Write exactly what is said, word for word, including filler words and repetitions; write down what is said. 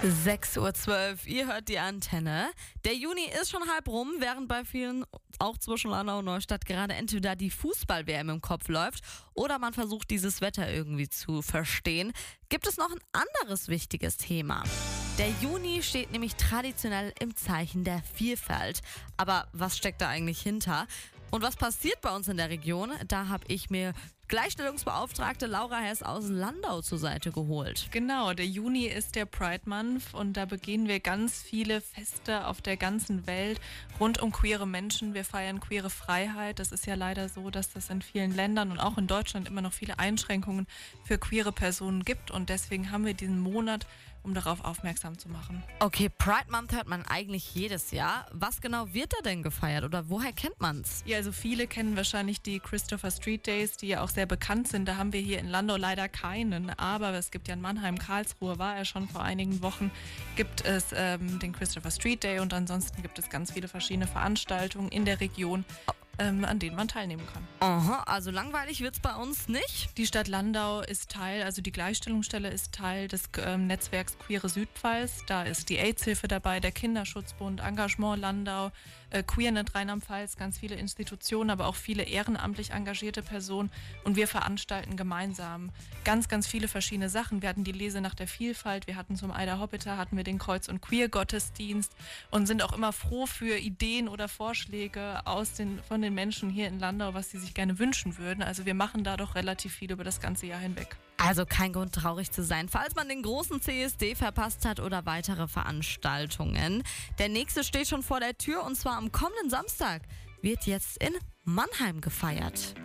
sechs Uhr zwölf, ihr hört die Antenne. Der Juni ist schon halb rum, während bei vielen, auch zwischen Landau und Neustadt, gerade entweder die Fußball-W M im Kopf läuft oder man versucht, dieses Wetter irgendwie zu verstehen, gibt es noch ein anderes wichtiges Thema. Der Juni steht nämlich traditionell im Zeichen der Vielfalt. Aber was steckt da eigentlich hinter? Und was passiert bei uns in der Region? Da habe ich mir Gleichstellungsbeauftragte Laura Hess aus Landau zur Seite geholt. Genau, der Juni ist der Pride Month und da begehen wir ganz viele Feste auf der ganzen Welt rund um queere Menschen. Wir feiern queere Freiheit. Das ist ja leider so, dass es in vielen Ländern und auch in Deutschland immer noch viele Einschränkungen für queere Personen gibt und deswegen haben wir diesen Monat, um darauf aufmerksam zu machen. Okay, Pride Month hört man eigentlich jedes Jahr. Was genau wird da denn gefeiert oder woher kennt man's? Ja, also viele kennen wahrscheinlich die Christopher Street Days, die ja auch sehr bekannt sind. Da haben wir hier in Landau leider keinen, aber es gibt ja in Mannheim, Karlsruhe, war er schon vor einigen Wochen, gibt es ähm, den Christopher Street Day und ansonsten gibt es ganz viele verschiedene Veranstaltungen in der Region, ähm, an denen man teilnehmen kann. Aha, also langweilig wird's bei uns nicht? Die Stadt Landau ist Teil, also die Gleichstellungsstelle ist Teil des ähm, Netzwerks Queere Südpfalz. Da ist die AIDS-Hilfe dabei, der Kinderschutzbund, Engagement Landau, äh, Queernet Rheinland-Pfalz, ganz viele Institutionen, aber auch viele ehrenamtlich engagierte Personen. Und wir veranstalten gemeinsam ganz, ganz viele verschiedene Sachen. Wir hatten die Lese nach der Vielfalt, wir hatten zum Eider Hoppiter, hatten wir den Kreuz- und Queer-Gottesdienst und sind auch immer froh für Ideen oder Vorschläge aus den, von den Menschen hier in Landau, was sie sich gerne wünschen würden. Also wir machen da doch relativ viel über das ganze Jahr hinweg. Also kein Grund, traurig zu sein, falls man den großen C S D verpasst hat oder weitere Veranstaltungen. Der nächste steht schon vor der Tür und zwar am kommenden Samstag wird jetzt in Mannheim gefeiert.